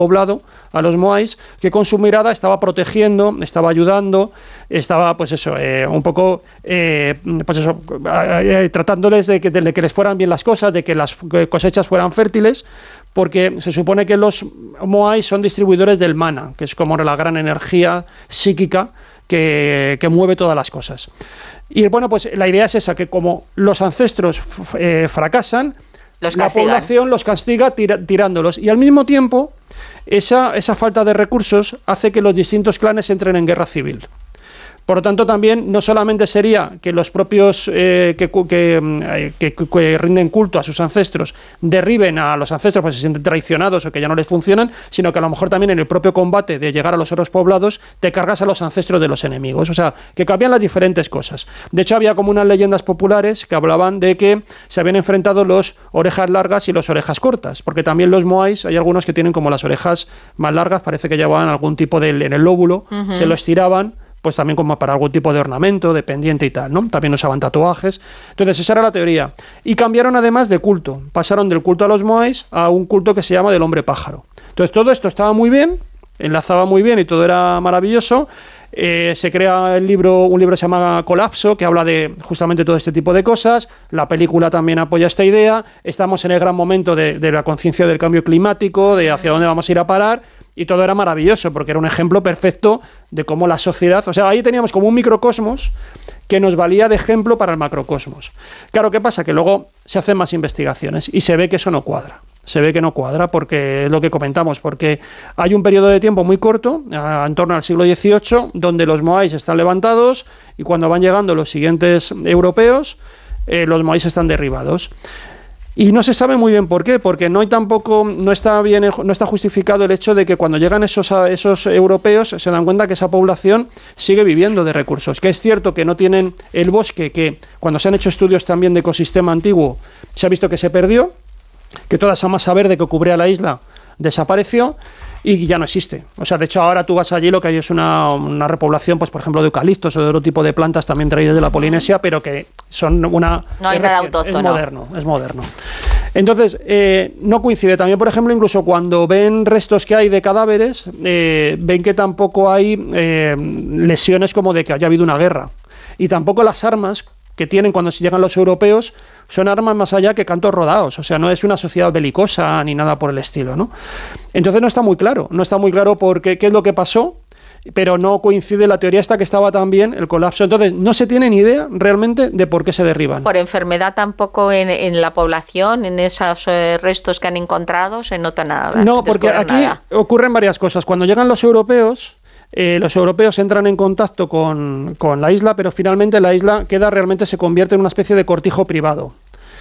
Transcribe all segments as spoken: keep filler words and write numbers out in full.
poblado, a los moais, que con su mirada estaba protegiendo, estaba ayudando, estaba pues eso, eh, un poco eh, pues eso, eh, tratándoles de que, de que les fueran bien las cosas, de que las cosechas fueran fértiles, porque se supone que los moais son distribuidores del mana, que es como la gran energía psíquica que, que mueve todas las cosas. Y bueno, pues la idea es esa, que como los ancestros eh, fracasan, los la población los castiga tira, tirándolos, y al mismo tiempo esa, esa falta de recursos hace que los distintos clanes entren en guerra civil. Por lo tanto, también no solamente sería que los propios eh, que, que, que, que rinden culto a sus ancestros derriben a los ancestros porque se sienten traicionados o que ya no les funcionan, sino que a lo mejor también en el propio combate de llegar a los otros poblados te cargas a los ancestros de los enemigos. O sea, que cambian las diferentes cosas. De hecho, había como unas leyendas populares que hablaban de que se habían enfrentado los orejas largas y los orejas cortas, porque también los moais, hay algunos que tienen como las orejas más largas, parece que llevaban algún tipo de en el lóbulo, uh-huh. se lo estiraban, pues también como para algún tipo de ornamento, de pendiente y tal, ¿no? También usaban tatuajes. Entonces, esa era la teoría. Y cambiaron además de culto. Pasaron del culto a los moais a un culto que se llama del hombre pájaro. Entonces, todo esto estaba muy bien, enlazaba muy bien y todo era maravilloso. Eh, se crea el libro, un libro que se llama Colapso, que habla de justamente todo este tipo de cosas. La película también apoya esta idea. Estamos en el gran momento de, de la conciencia del cambio climático, de hacia dónde vamos a ir a parar, y todo era maravilloso, porque era un ejemplo perfecto de cómo la sociedad... O sea, ahí teníamos como un microcosmos que nos valía de ejemplo para el macrocosmos. Claro, ¿qué pasa? Que luego se hacen más investigaciones y se ve que eso no cuadra. Se ve que no cuadra porque es lo que comentamos, porque hay un periodo de tiempo muy corto, en torno al siglo dieciocho, donde los moais están levantados y cuando van llegando los siguientes europeos, eh, los moais están derribados. Y no se sabe muy bien por qué, porque no hay tampoco, no está bien, no está justificado el hecho de que cuando llegan esos, esos europeos se dan cuenta que esa población sigue viviendo de recursos. Que es cierto que no tienen el bosque, que cuando se han hecho estudios también de ecosistema antiguo se ha visto que se perdió, que toda esa masa verde que cubría la isla desapareció y ya no existe. O sea, de hecho ahora tú vas allí, lo que hay es una, una repoblación, pues por ejemplo de eucaliptos o de otro tipo de plantas también traídas de la Polinesia, pero que son una... No hay nada autóctono. Es moderno, es moderno. Entonces, eh, no coincide. También, por ejemplo, incluso cuando ven restos que hay de cadáveres, eh, ven que tampoco hay eh, lesiones como de que haya habido una guerra. Y tampoco las armas que tienen cuando llegan los europeos son armas más allá que cantos rodados, o sea, no es una sociedad belicosa ni nada por el estilo, ¿no? Entonces no está muy claro, no está muy claro por qué, qué es lo que pasó, pero no coincide la teoría esta que estaba también, el colapso. Entonces no se tiene ni idea realmente de por qué se derriban. Por enfermedad tampoco en, en la población, en esos eh, restos que han encontrado, se nota nada. No, porque aquí nada. Ocurren varias cosas. Cuando llegan los europeos... Eh, los europeos entran en contacto con, con la isla, pero finalmente la isla queda realmente se convierte en una especie de cortijo privado.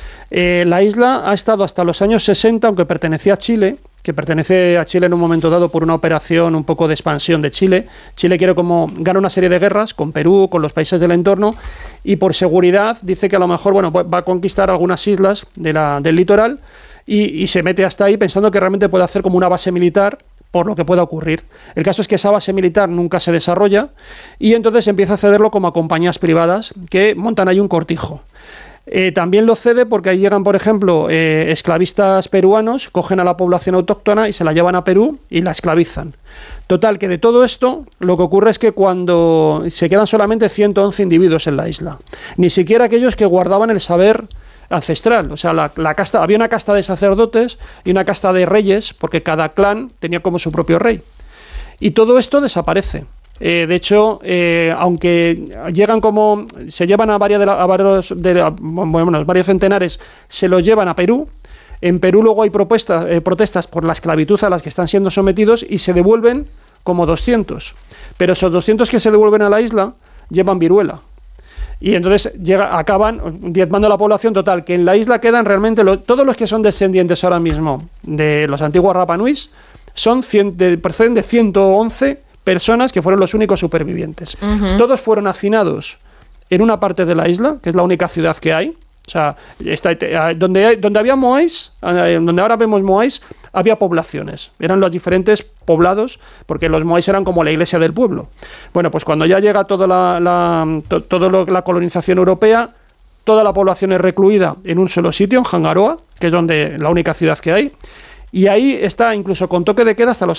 Eh, la isla ha estado hasta los años sesenta, aunque pertenecía a Chile, que pertenece a Chile en un momento dado por una operación un poco de expansión de Chile. Chile quiere como gana una serie de guerras con Perú, con los países del entorno, y por seguridad dice que a lo mejor bueno, va a conquistar algunas islas de la, del litoral y, y se mete hasta ahí pensando que realmente puede hacer como una base militar por lo que pueda ocurrir. El caso es que esa base militar nunca se desarrolla y entonces empieza a cederlo como a compañías privadas que montan ahí un cortijo. Eh, también lo cede porque ahí llegan, por ejemplo, eh, esclavistas peruanos, cogen a la población autóctona y se la llevan a Perú y la esclavizan. Total, que de todo esto lo que ocurre es que cuando se quedan solamente ciento once individuos en la isla, ni siquiera aquellos que guardaban el saber ancestral, o sea, la, la casta, había una casta de sacerdotes y una casta de reyes, porque cada clan tenía como su propio rey. Y todo esto desaparece. Eh, de hecho, eh, aunque llegan como, se llevan a varios, de la, a varios, de la, bueno, varios centenares, se los llevan a Perú. En Perú luego hay propuestas, eh, protestas por la esclavitud a las que están siendo sometidos y se devuelven como doscientos. Pero esos doscientos que se devuelven a la isla llevan viruela. Y entonces llega, acaban diezmando a la población total, que en la isla quedan realmente lo, todos los que son descendientes ahora mismo de los antiguos Rapa Nuis, son cien, de, proceden de ciento once personas que fueron los únicos supervivientes. Uh-huh. Todos fueron hacinados en una parte de la isla, que es la única ciudad que hay. O sea, está, donde, hay, donde había moais, donde ahora vemos moais, había poblaciones. Eran los diferentes poblados, porque los moais eran como la iglesia del pueblo. Bueno, pues cuando ya llega toda la, la, to, todo lo, la colonización europea, toda la población es recluida en un solo sitio, en Hangaroa, que es donde la única ciudad que hay, Y ahí está incluso con toque de queda hasta los